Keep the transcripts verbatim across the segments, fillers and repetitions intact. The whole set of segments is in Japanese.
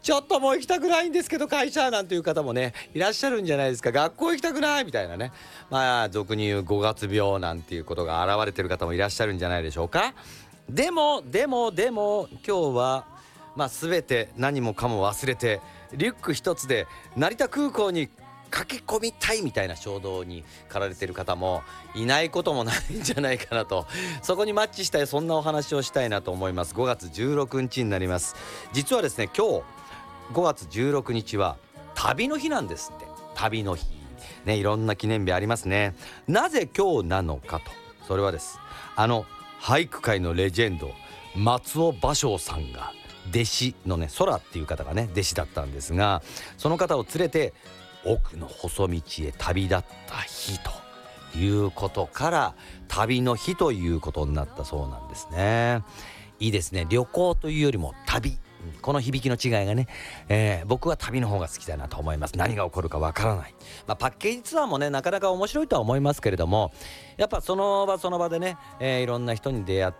ちょっともう行きたくないんですけど会社なんていう方もねいらっしゃるんじゃないですか。学校行きたくないみたいなね、まあ俗に言うごがつ病なんていうことが現れてる方もいらっしゃるんじゃないでしょうか。でもでもでも今日はまあ全て何もかも忘れてリュック一つで成田空港に駆け込みたいみたいな衝動に駆られてる方もいないこともないんじゃないかなと、そこにマッチしたい、そんなお話をしたいなと思います。ごがつじゅうろくにちになります。実はですね、今日ごがつじゅうろくにちは旅の日なんですって。旅の日ね、いろんな記念日ありますね。なぜ今日なのかと、それはですあの俳句界のレジェンド松尾芭蕉さんが弟子のね、空っていう方がね弟子だったんですが、その方を連れて奥の細道へ旅立った日ということから旅の日ということになったそうなんですね。いいですね。旅行というよりも旅、この響きの違いがね、えー、僕は旅の方が好きだなと思います。何が起こるかわからない、まあ、パッケージツアーもねなかなか面白いとは思いますけれども、やっぱその場その場でね、えー、いろんな人に出会って、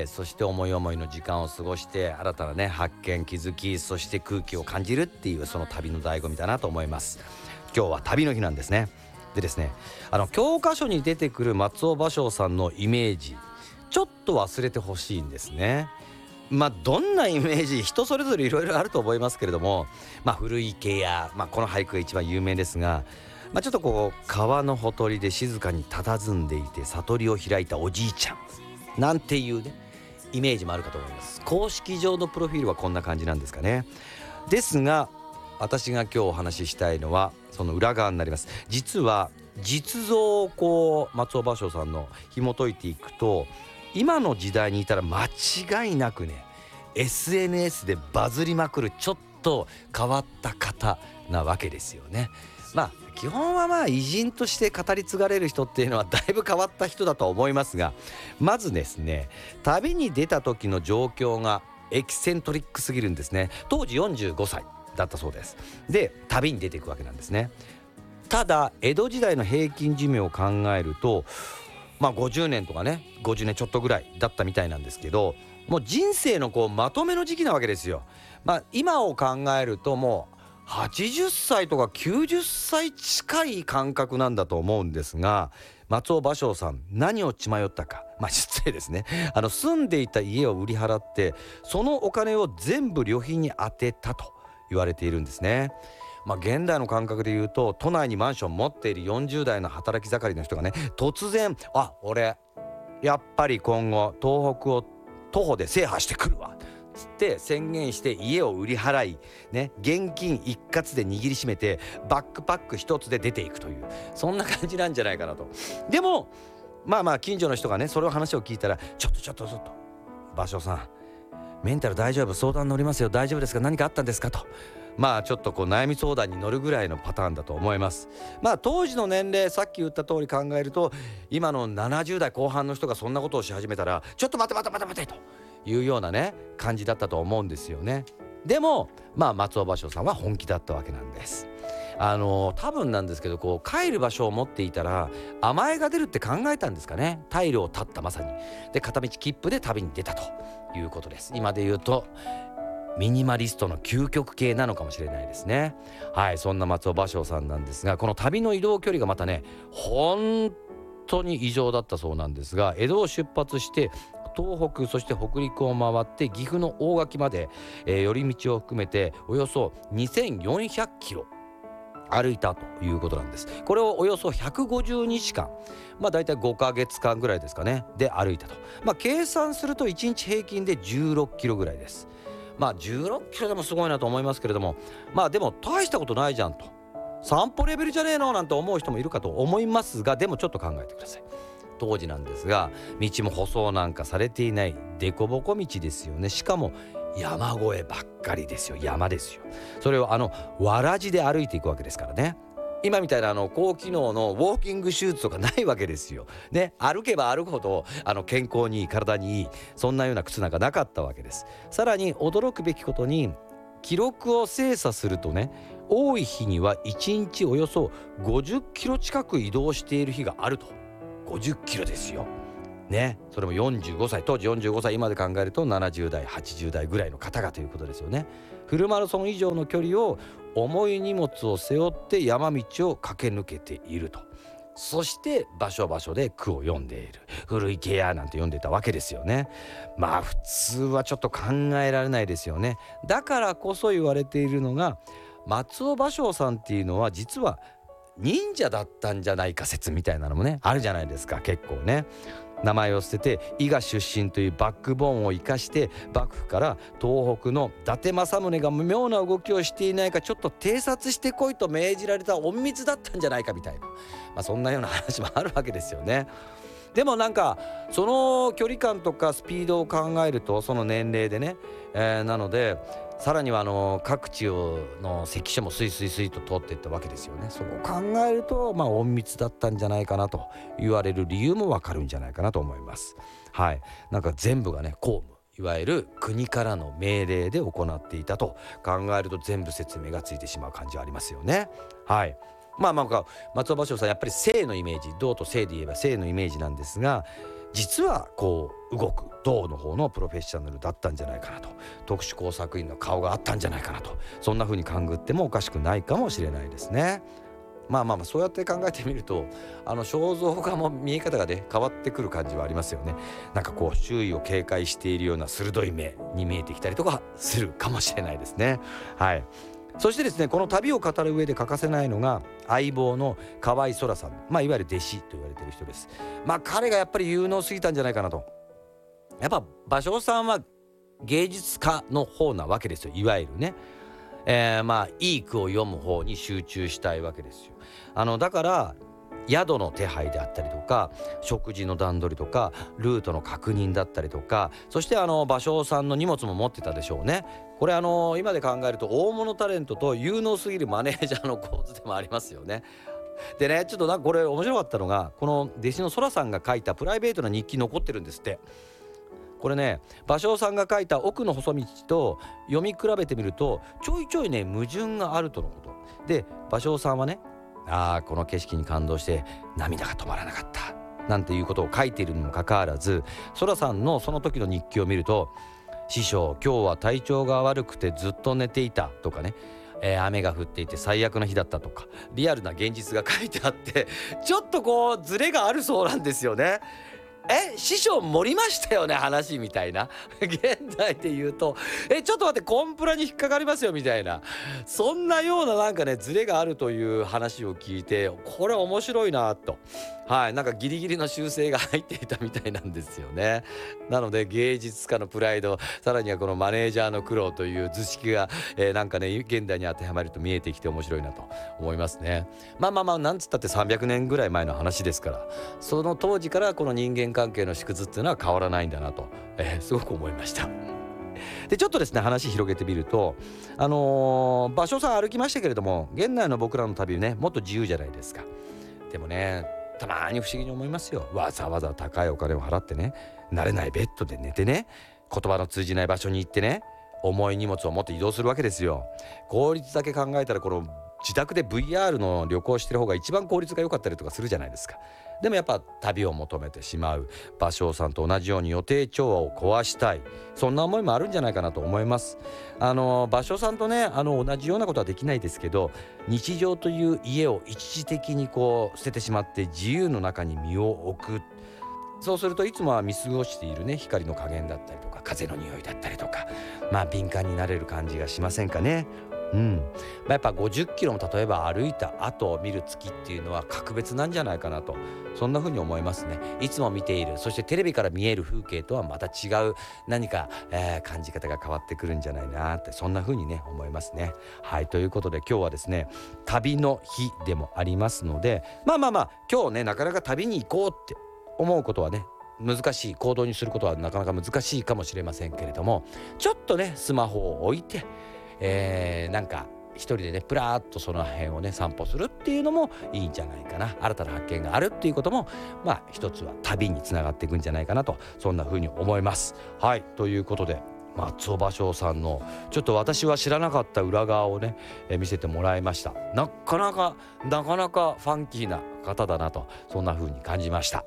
そして思い思いの時間を過ごして新たなね発見、気づき、そして空気を感じるっていう、その旅の醍醐味だなと思います。今日は旅の日なんですね。でですね、あの教科書に出てくる松尾芭蕉さんのイメージちょっと忘れてほしいんですね。まあどんなイメージ、人それぞれいろいろあると思いますけれども、まあ古池や、まあ、この俳句が一番有名ですが、まあ、ちょっとこう川のほとりで静かに佇んでいて悟りを開いたおじいちゃんなんていうねイメージもあるかと思います。公式上のプロフィールはこんな感じなんですかね。ですが私が今日お話ししたいのはその裏側になります。実は実像をこう松尾芭蕉さんの紐解いていくと、今の時代にいたら間違いなくね エスエヌエス でバズりまくるちょっと変わった方なわけですよね。まあ基本はまあ偉人として語り継がれる人っていうのはだいぶ変わった人だと思いますが、まずですね、旅に出た時の状況がエキセントリックすぎるんですね。当時よんじゅうごさいだったそうです。で旅に出ていくわけなんですね。ただ江戸時代の平均寿命を考えるとまあごじゅうねんとかねごじゅうねんちょっとぐらいだったみたいなんですけど、もう人生のこうまとめの時期なわけですよ。まあ今を考えるともうはちじゅっさいとかきゅうじゅっさい近い感覚なんだと思うんですが、松尾芭蕉さん何を血迷ったか、まあ失礼ですね、あの住んでいた家を売り払ってそのお金を全部旅費に充てたと言われているんですね。まあ現代の感覚で言うと都内にマンション持っているよんじゅうだいの働き盛りの人がね突然あ俺やっぱり今後東北を徒歩で制覇してくるわつって宣言して家を売り払いね、現金一括で握りしめてバックパック一つで出ていくという、そんな感じなんじゃないかなと。でもまあまあ近所の人がねそれを話を聞いたらちょっとちょっとちょっと芭蕉さんメンタル大丈夫、相談乗りますよ、大丈夫ですか、何かあったんですかと、まあちょっとこう悩み相談に乗るぐらいのパターンだと思います。まあ当時の年齢さっき言った通り考えると今のななじゅうだいこう半の人がそんなことをし始めたらちょっと待て待て待て待てというようなね感じだったと思うんですよね。でもまあ松尾芭蕉さんは本気だったわけなんです。あの多分なんですけどこう帰る場所を持っていたら甘えが出るって考えたんですかね。退路を断ったまさに。で片道切符で旅に出たということです。今で言うとミニマリストの究極系なのかもしれないですね。はい、そんな松尾芭蕉さんなんですが、この旅の移動距離がまたね本当に異常だったそうなんですが、江戸を出発して東北そして北陸を回って岐阜の大垣まで、えー、寄り道を含めておよそにせんよんひゃくキロ歩いたということなんです。これをおよそひゃくごじゅうにちかん、まあだいたいごかげつかんぐらいですかねで歩いたと。まあ計算するといちにち平均でじゅうろっキロぐらいです。まあじゅうろっキロでもすごいなと思いますけれども、まあでも大したことないじゃんと、散歩レベルじゃねえのなんて思う人もいるかと思いますが、でもちょっと考えてください。当時なんですが道も舗装なんかされていない凸凹道ですよね。しかも山越えばっかりですよ。山ですよ。それをあのわらじで歩いていくわけですからね。今みたいなあの高機能のウォーキングシューズとかないわけですよ、ね、歩けば歩くほどあの健康にいい、体にいい、そんなような靴なんかなかったわけです。さらに驚くべきことに記録を精査するとね、多い日にはいちにちおよそごじゅっキロ近く移動している日があると。ごじゅっキロですよ。 ね、それもよんじゅうごさい、当時よんじゅうごさい、今で考えるとななじゅう代はちじゅう代ぐらいの方がということですよね。フルマラソン以上の距離を重い荷物を背負って山道を駆け抜けていると。そして場所場所で句を読んでいる、古池やなんて読んでたわけですよね。まあ普通はちょっと考えられないですよね。だからこそ言われているのが、松尾芭蕉さんっていうのは実は忍者だったんじゃないか説みたいなのもねあるじゃないですか。結構ね、名前を捨てて伊賀出身というバックボーンを生かして幕府から東北の伊達政宗が妙な動きをしていないかちょっと偵察してこいと命じられた隠密だったんじゃないかみたいな、まあ、そんなような話もあるわけですよね。でもなんかその距離感とかスピードを考えるとその年齢でね、えー、なのでさらにはあの各地をの関所もスイスイスイと通っていったわけですよね。そう考えるとまあ隠密だったんじゃないかなと言われる理由もわかるんじゃないかなと思います。はい、なんか全部がね公務、いわゆる国からの命令で行っていたと考えると全部説明がついてしまう感じはありますよね。はい、まあまあ松尾芭蕉さんやっぱり静のイメージ、道と静で言えば静のイメージなんですが、実はこう動く道の方のプロフェッショナルだったんじゃないかなと、特殊工作員の顔があったんじゃないかなと、そんな風に勘ぐってもおかしくないかもしれないですね。まあまあまあそうやって考えてみるとあの肖像画も見え方がね変わってくる感じはありますよね。なんかこう周囲を警戒しているような鋭い目に見えてきたりとかするかもしれないですね。はい、そしてですね、この旅を語る上で欠かせないのが相棒の河合空さん、まあいわゆる弟子と言われている人です。まあ彼がやっぱり有能すぎたんじゃないかなと。やっぱ芭蕉さんは芸術家の方なわけですよ、いわゆるね。えー、まあいい句を読む方に集中したいわけですよ。あのだから宿の手配であったりとか食事の段取りとかルートの確認だったりとか、そしてあの芭蕉さんの荷物も持ってたでしょうね。これあの今で考えると大物タレントと有能すぎるマネージャーの構図でもありますよね。でね、ちょっとなんかこれ面白かったのが、この弟子の空さんが書いたプライベートな日記残ってるんですって。これね、芭蕉さんが書いた奥の細道と読み比べてみるとちょいちょいね矛盾があるとのことで、芭蕉さんはね、ああこの景色に感動して涙が止まらなかったなんていうことを書いているにもかかわらず、空さんのその時の日記を見ると、師匠今日は体調が悪くてずっと寝ていたとかね、えー、雨が降っていて最悪の日だったとか、リアルな現実が書いてあってちょっとこうズレがあるそうなんですよね。え師匠盛りましたよね話みたいな現代で言うとえちょっと待ってコンプラに引っかかりますよみたいな、そんなようななんかねズレがあるという話を聞いて、これ面白いなと、はい、なんかギリギリの修正が入っていたみたいなんですよね。なので芸術家のプライド、さらにはこのマネージャーの苦労という図式が、えー、なんかね現代に当てはまると見えてきて面白いなと思いますね。まあまあまあなんつったってさんびゃくねんぐらい前の話ですから、その当時からこの人間関係の縮図っていうのは変わらないんだなと、えー、すごく思いました。でちょっとですね話広げてみると、あのー、芭蕉さん歩きましたけれども、現代の僕らの旅ねもっと自由じゃないですか。でもねたまに不思議に思いますよ。わざわざ高いお金を払ってね、慣れないベッドで寝てね、言葉の通じない場所に行ってね、重い荷物を持って移動するわけですよ。効率だけ考えたらこの自宅で ブイアール の旅行してる方が一番効率が良かったりとかするじゃないですか。でもやっぱ旅を求めてしまう芭蕉さんと同じように予定調和を壊したい、そんな思いもあるんじゃないかなと思います。あの芭蕉さんとねあの同じようなことはできないですけど、日常という家を一時的にこう捨ててしまって自由の中に身を置く。そうするといつもは見過ごしているね光の加減だったりとか風の匂いだったりとか、まあ敏感になれる感じがしませんかね。うんまあ、やっぱごじゅっキロも例えば歩いた後を見る月っていうのは格別なんじゃないかなと、そんな風に思いますね。いつも見ている、そしてテレビから見える風景とはまた違う何か、えー、感じ方が変わってくるんじゃないなって、そんな風にね思いますね。はいということで今日はですね旅の日でもありますので、まあまあまあ今日ねなかなか旅に行こうって思うことはね難しい、行動にすることはなかなか難しいかもしれませんけれども、ちょっとねスマホを置いてえー、なんか一人でねプラーっとその辺をね散歩するっていうのもいいんじゃないかな。新たな発見があるっていうこともまあ一つは旅につながっていくんじゃないかなと、そんな風に思います。はいということで松尾芭蕉さんのちょっと私は知らなかった裏側をね、えー、見せてもらいました。なかなかなかなかファンキーな方だなと、そんな風に感じました。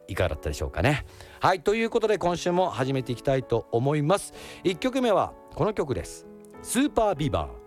いかがだったでしょうかね。はい、ということで今週も始めていきたいと思います。いっきょくめはこの曲です。スーパービバー。